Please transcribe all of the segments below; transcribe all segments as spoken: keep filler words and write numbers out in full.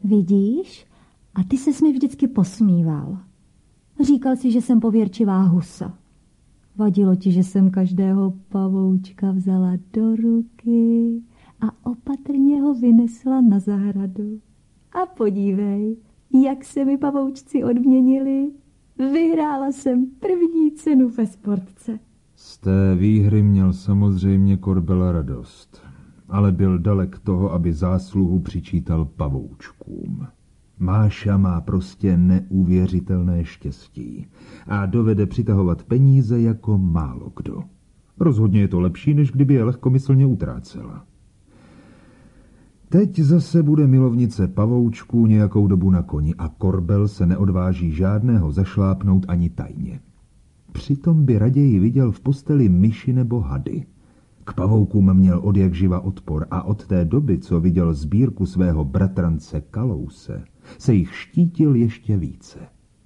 Vidíš? A ty ses mi vždycky posmíval. Říkal si, že jsem pověrčivá husa. Vadilo ti, že jsem každého pavoučka vzala do ruky a opatrně ho vynesla na zahradu. A podívej, jak se mi pavoučci odměnili. Vyhrála jsem první cenu ve sportce. Z té výhry měl samozřejmě Korbela radost, ale byl dalek toho, aby zásluhu přičítal pavoučkům. Máša má prostě neuvěřitelné štěstí a dovede přitahovat peníze jako málo kdo. Rozhodně je to lepší, než kdyby je lehkomyslně utrácela. Teď zase bude milovnice pavoučků nějakou dobu na koni a Korbel se neodváží žádného zašlápnout ani tajně. Přitom by raději viděl v posteli myši nebo hady. K pavoukům měl odjakživa odpor a od té doby, co viděl sbírku svého bratrance Kalouse, se jich štítil ještě více.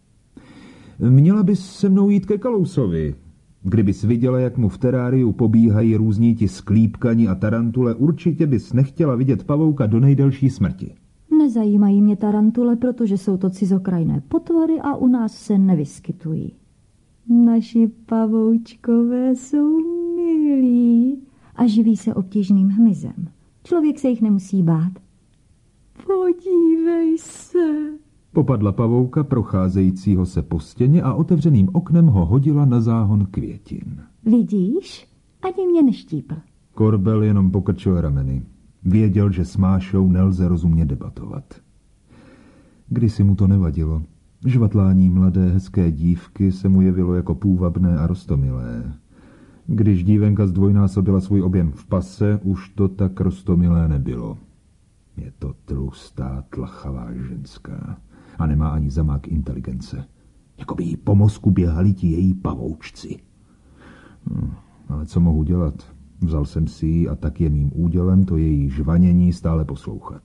Měla bys se mnou jít ke Kalousovi. Kdybys viděla, jak mu v teráriu pobíhají různí ti sklípkani a tarantule, určitě bys nechtěla vidět pavouka do nejdelší smrti. Nezajímají mě tarantule, protože jsou to cizokrajné potvory a u nás se nevyskytují. Naši pavoučkové jsou milí a živí se obtížným hmyzem. Člověk se jich nemusí bát. Podívej se. Popadla pavouka procházejícího se po stěně a otevřeným oknem ho hodila na záhon květin. Vidíš? Ani mě neštípl. Korbel jenom pokrčil rameny. Věděl, že s Mášou nelze rozumně debatovat. Kdysi mu to nevadilo. Žvatlání mladé hezké dívky se mu jevilo jako půvabné a roztomilé. Když dívenka zdvojnásobila svůj objem v pase, už to tak roztomilé nebylo. Je to tlustá, tlachavá ženská a nemá ani zamák inteligence. Jakoby jí po mozku běhali ti její pavoučci. Hm, ale co mohu dělat? Vzal jsem si ji a tak je mým údělem to její žvanění stále poslouchat.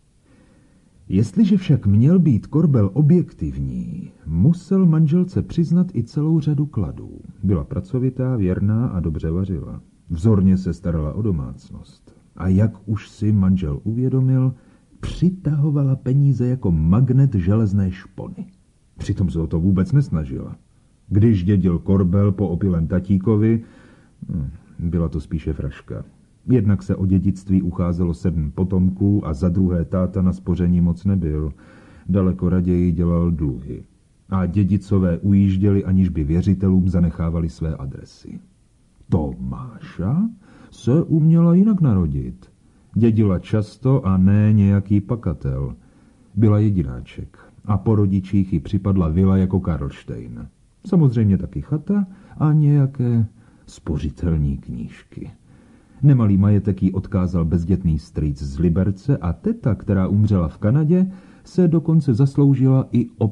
Jestliže však měl být Korbel objektivní, musel manželce přiznat i celou řadu kladů. Byla pracovitá, věrná a dobře vařila. Vzorně se starala o domácnost. A jak už si manžel uvědomil, přitahovala peníze jako magnet železné špony. Přitom se o to vůbec nesnažila. Když dědil Korbel po opilém tatíkovi, byla to spíše fraška. Jednak se o dědictví ucházelo sedm potomků a za druhé táta na spoření moc nebyl. Daleko raději dělal dluhy. A dědicové ujížděli, aniž by věřitelům zanechávali své adresy. To Máša se uměla jinak narodit. Dědila často a ne nějaký pakatel. Byla jedináček a po rodičích jí připadla vila jako Karlštejn. Samozřejmě taky chata a nějaké spořitelní knížky. Nemalý majetek jí odkázal bezdětný strýc z Liberce a teta, která umřela v Kanadě, se dokonce zasloužila i o